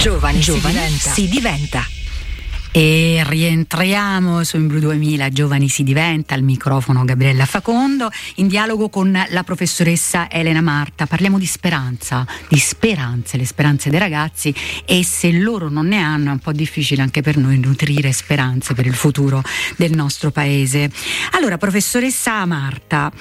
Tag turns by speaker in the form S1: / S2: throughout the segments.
S1: Giovani si diventa. E rientriamo su In Blu 2000, Giovani si diventa, al microfono Gabriella Facondo, in dialogo con la professoressa Elena Marta. Parliamo di speranza, di speranze, le speranze dei ragazzi, e se loro non ne hanno è un po' difficile anche per noi nutrire speranze per il futuro del nostro paese. Allora, professoressa Marta,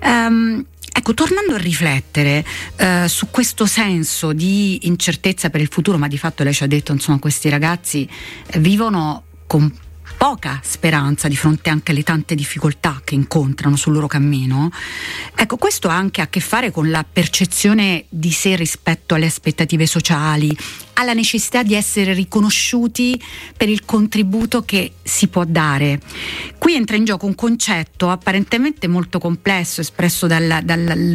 S1: ecco, tornando a riflettere su questo senso di incertezza per il futuro, ma di fatto lei ci ha detto, insomma, questi ragazzi vivono con poca speranza di fronte anche alle tante difficoltà che incontrano sul loro cammino. Ecco, questo ha anche a che fare con la percezione di sé rispetto alle aspettative sociali, alla necessità di essere riconosciuti per il contributo che si può dare. Qui entra in gioco un concetto apparentemente molto complesso, espresso dal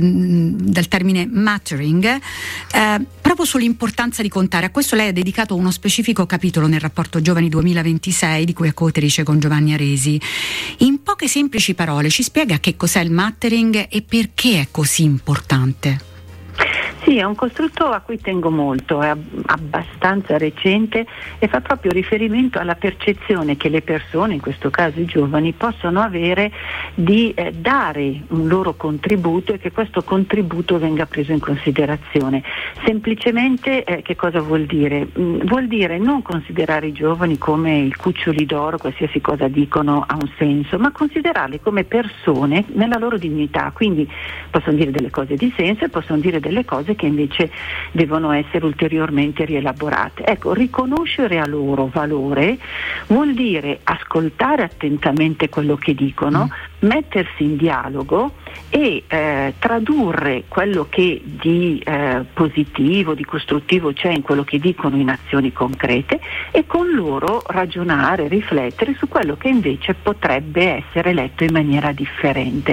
S1: termine mattering, proprio sull'importanza di contare. A questo lei ha dedicato uno specifico capitolo nel rapporto Giovani 2026, di cui è coautrice con Giovanni Aresi. In poche semplici parole ci spiega che cos'è il mattering e perché è così importante?
S2: Sì, è un costrutto a cui tengo molto, è abbastanza recente e fa proprio riferimento alla percezione che le persone, in questo caso i giovani, possono avere di dare un loro contributo e che questo contributo venga preso in considerazione. Semplicemente che cosa vuol dire? Vuol dire non considerare i giovani come il cuccioli d'oro, qualsiasi cosa dicono ha un senso, ma considerarli come persone nella loro dignità, quindi possono dire delle cose di senso e possono dire delle cose che invece devono essere ulteriormente rielaborate. Ecco, riconoscere a loro valore vuol dire ascoltare attentamente quello che dicono, mettersi in dialogo e tradurre quello che di positivo, di costruttivo c'è in quello che dicono in azioni concrete e con loro ragionare, riflettere su quello che invece potrebbe essere letto in maniera differente.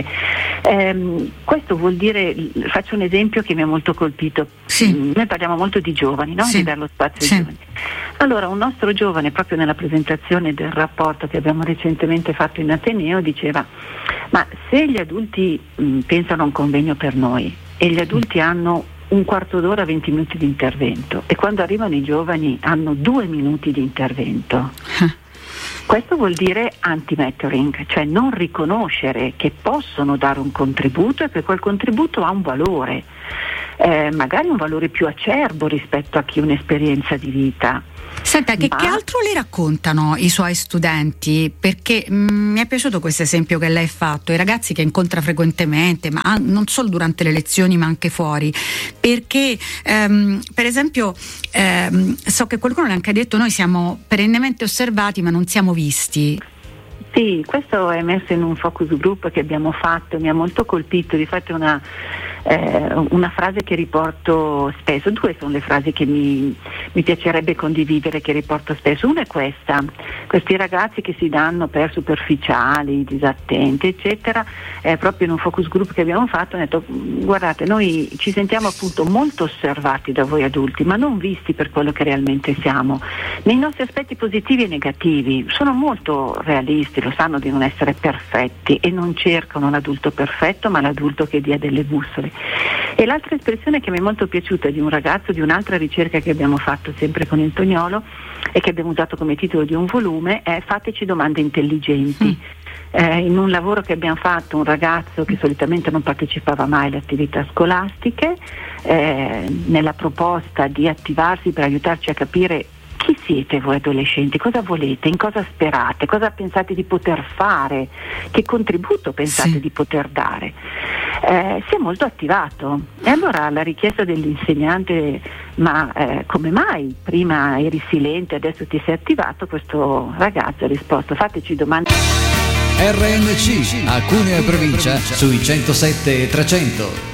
S2: Questo vuol dire, faccio un esempio che mi ha molto colpito.
S1: Sì.
S2: Noi parliamo molto di giovani, no?
S1: Sì.
S2: Di dare lo spazio ai
S1: Sì.
S2: giovani. Allora, un nostro giovane, proprio nella presentazione del rapporto che abbiamo recentemente fatto in Ateneo, diceva: ma se gli adulti pensano a un convegno per noi e gli adulti hanno un quarto d'ora, 20 minuti di intervento, e quando arrivano i giovani hanno 2 minuti di intervento, questo vuol dire anti-mattering, cioè non riconoscere che possono dare un contributo e che quel contributo ha un valore, magari un valore più acerbo rispetto a chi ha un'esperienza di vita.
S1: Senta, che altro le raccontano i suoi studenti? Perché mi è piaciuto questo esempio che lei ha fatto, i ragazzi che incontra frequentemente, ma non solo durante le lezioni ma anche fuori, perché per esempio so che qualcuno le ha anche detto: noi siamo perennemente osservati ma non siamo visti.
S2: Sì, questo è emerso in un focus group che abbiamo fatto, mi ha molto colpito, difatti una frase che riporto spesso. 2 sono le frasi che mi piacerebbe condividere, che riporto spesso. Una è questa: questi ragazzi che si danno per superficiali, disattenti, eccetera, proprio in un focus group che abbiamo fatto, hanno detto: guardate, noi ci sentiamo appunto molto osservati da voi adulti, ma non visti per quello che realmente siamo, nei nostri aspetti positivi e negativi. Sono molto realisti, lo sanno di non essere perfetti e non cercano l'adulto perfetto, ma l'adulto che dia delle bussole. E l'altra espressione che mi è molto piaciuta di un ragazzo di un'altra ricerca che abbiamo fatto sempre con il Tognolo e che abbiamo usato come titolo di un volume è: fateci domande intelligenti. In un lavoro che abbiamo fatto, un ragazzo che solitamente non partecipava mai alle attività scolastiche, nella proposta di attivarsi per aiutarci a capire chi siete voi adolescenti, cosa volete, in cosa sperate, cosa pensate di poter fare, che contributo pensate di poter dare, si è molto attivato. E allora la richiesta dell'insegnante: ma come mai prima eri silente, adesso ti sei attivato? Questo ragazzo ha risposto: fateci domande.
S3: RNC a Cuneo e provincia sui 107 e 300.